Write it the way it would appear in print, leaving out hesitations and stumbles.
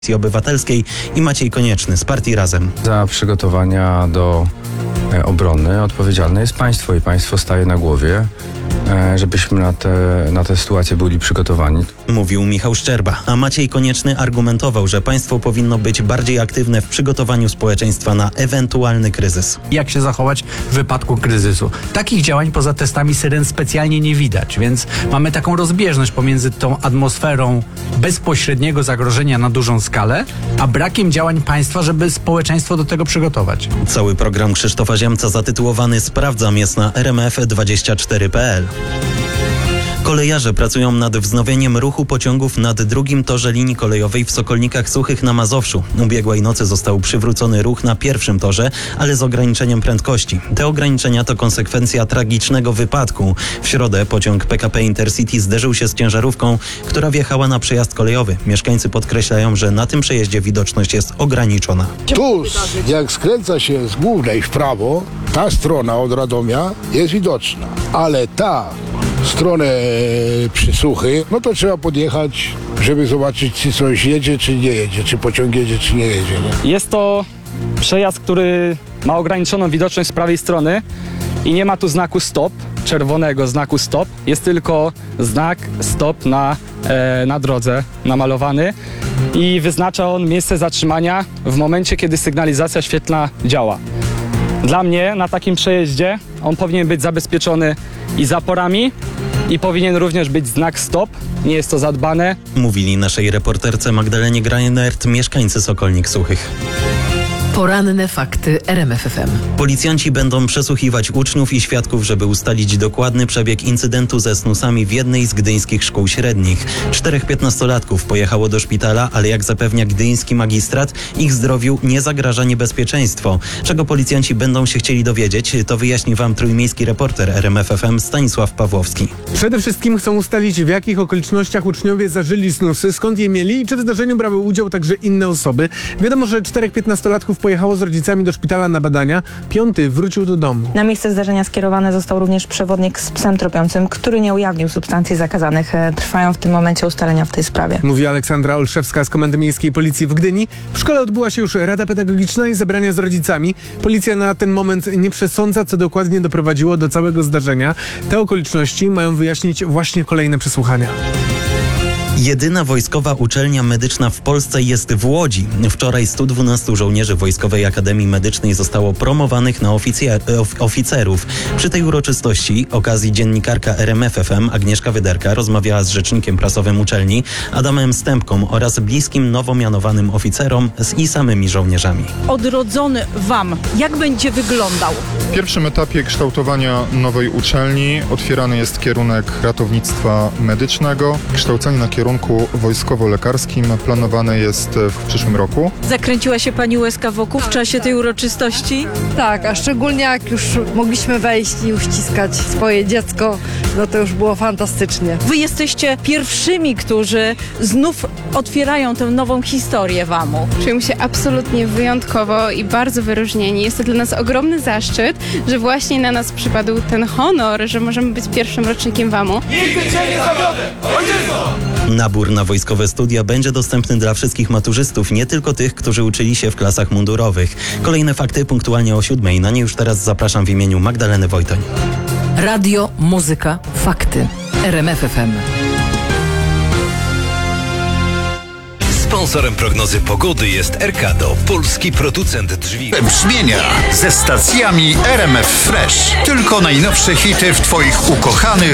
Obywatelskiej i Maciej Konieczny z partii Razem. Za przygotowania do obrony odpowiedzialne jest państwo i państwo staje na głowie, żebyśmy na tę sytuację byli przygotowani. Mówił Michał Szczerba, a Maciej Konieczny argumentował, że państwo powinno być bardziej aktywne w przygotowaniu społeczeństwa na ewentualny kryzys. Jak się zachować w wypadku kryzysu. Takich działań poza testami syren specjalnie nie widać, więc mamy taką rozbieżność pomiędzy tą atmosferą bezpośredniego zagrożenia na dużą skalę, a brakiem działań państwa, żeby społeczeństwo do tego przygotować. Cały program Krzysztofa Ziemca zatytułowany Sprawdzam jest na rmf24.pl. Kolejarze pracują nad wznowieniem ruchu pociągów nad drugim torze linii kolejowej w Sokolnikach Suchych na Mazowszu. Ubiegłej nocy został przywrócony ruch na pierwszym torze, ale z ograniczeniem prędkości. Te ograniczenia to konsekwencja tragicznego wypadku. W środę pociąg PKP Intercity zderzył się z ciężarówką, która wjechała na przejazd kolejowy. Mieszkańcy podkreślają, że na tym przejeździe widoczność jest ograniczona. Tu, jak skręca się z głównej w prawo, ta strona od Radomia jest widoczna, ale ta stronę przy Suchy, no to trzeba podjechać, żeby zobaczyć, czy coś jedzie, czy nie jedzie, czy pociąg jedzie, czy nie jedzie. Nie? Jest to przejazd, który ma ograniczoną widoczność z prawej strony i nie ma tu znaku stop, czerwonego znaku stop. Jest tylko znak stop na drodze namalowany i wyznacza on miejsce zatrzymania w momencie, kiedy sygnalizacja świetlna działa. Dla mnie na takim przejeździe on powinien być zabezpieczony i zaporami i powinien również być znak stop. Nie jest to zadbane. Mówili naszej reporterce Magdalenie Grajnert mieszkańcy Sokolnik Suchych. Poranne fakty RMF FM. Policjanci będą przesłuchiwać uczniów i świadków, żeby ustalić dokładny przebieg incydentu ze snusami w jednej z gdyńskich szkół średnich. 4 15-latków pojechało do szpitala, ale jak zapewnia gdyński magistrat, ich zdrowiu nie zagraża niebezpieczeństwo. Czego policjanci będą się chcieli dowiedzieć, to wyjaśni wam trójmiejski reporter RMF FM Stanisław Pawłowski. Przede wszystkim chcą ustalić, w jakich okolicznościach uczniowie zażyli snusy, skąd je mieli i czy w zdarzeniu brały udział także inne osoby. Wiadomo, że 4 15-latków pojechało z rodzicami do szpitala na badania, 5 wrócił do domu. Na miejsce zdarzenia skierowany został również przewodnik z psem tropiącym, który nie ujawnił substancji zakazanych. Trwają w tym momencie ustalenia w tej sprawie. Mówi Aleksandra Olszewska z Komendy Miejskiej Policji w Gdyni. W szkole odbyła się już rada pedagogiczna i zebrania z rodzicami. Policja na ten moment nie przesądza, co dokładnie doprowadziło do całego zdarzenia. Te okoliczności mają wyjaśnić właśnie kolejne przesłuchania. Jedyna wojskowa uczelnia medyczna w Polsce jest w Łodzi. Wczoraj 112 żołnierzy Wojskowej Akademii Medycznej zostało promowanych na oficerów. Przy tej uroczystości okazji dziennikarka RMF FM Agnieszka Wyderka rozmawiała z rzecznikiem prasowym uczelni Adamem Stępką oraz bliskim nowo mianowanym oficerom i samymi żołnierzami. Odrodzony wam, jak będzie wyglądał? W pierwszym etapie kształtowania nowej uczelni otwierany jest kierunek ratownictwa medycznego. Kształcenie na kierunku wojskowo-lekarskim planowane jest w przyszłym roku. Zakręciła się pani łezka wokół w czasie tej uroczystości? Tak, a szczególnie jak już mogliśmy wejść i uściskać swoje dziecko, no to już było fantastycznie. Wy jesteście pierwszymi, którzy znów otwierają tę nową historię WAM-u. Czujemy się absolutnie wyjątkowo i bardzo wyróżnieni. Jest to dla nas ogromny zaszczyt, że właśnie na nas przypadł ten honor, że możemy być pierwszym rocznikiem WAM-u. Nigdy cię nie zawiodę! Ojczyzno! Nabór na wojskowe studia będzie dostępny dla wszystkich maturzystów, nie tylko tych, którzy uczyli się w klasach mundurowych. Kolejne fakty punktualnie o 7:00. Na nie już teraz zapraszam w imieniu Magdaleny Wojtoń. Radio, muzyka, fakty. RMF FM. Sponsorem prognozy pogody jest Erkado, polski producent drzwi. Brzmienia ze stacjami RMF Fresh. Tylko najnowsze hity w twoich ukochanych